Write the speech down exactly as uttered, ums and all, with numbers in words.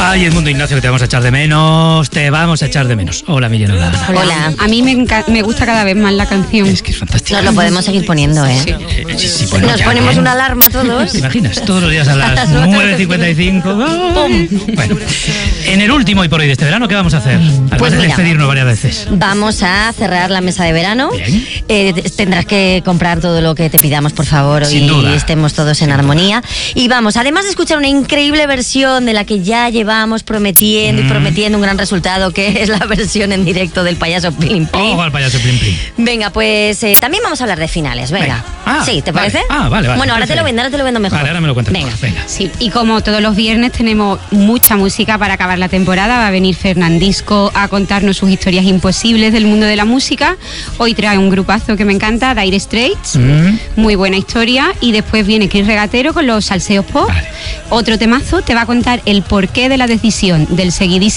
Ay, Edmundo Ignacio, que te vamos a echar de menos, te vamos a echar de menos. Hola, Miguel. Hola. Hola. A mí me, enca- me gusta cada vez más la canción. Es que es fantástico. Nos lo podemos seguir poniendo, ¿eh? Sí. Eh, sí, sí, bueno, Nos ya, ponemos ¿eh? una alarma todos. ¿Te imaginas? Todos los días a las nueve cincuenta y cinco. Bueno, en el último y por hoy de este verano, ¿qué vamos a hacer? Además Pues de mira, despedirnos varias veces. Vamos a cerrar la mesa de verano. Bien. Eh, t- tendrás que comprar todo lo que te pidamos, por favor, Sin y duda. estemos todos en armonía. Y vamos, además de escuchar una increíble versión de la que ya llevamos prometiendo Mm. y prometiendo un gran resultado, que es la versión en directo del payaso Plim Plim. Ojo al payaso Plim Plim. Venga, pues eh, también vamos a hablar de finales, venga. Venga. Ah, sí, ¿te vale. parece? Ah, vale, vale, Bueno, ahora te perfecto. lo vendo, ahora te lo vendo mejor. Vale, ahora me lo cuentas. Venga. Venga. Sí, y como todos los viernes tenemos mucha música para acabar la temporada, va a venir Fernandisco a contarnos sus historias imposibles del mundo de la música. Hoy trae un grupazo que me encanta, Dire Straits, Mm. muy buena historia, y después viene Chris Regatero con los salseos pop. Vale. Otro temazo te va a contar el porqué de la decisión del seguidísimo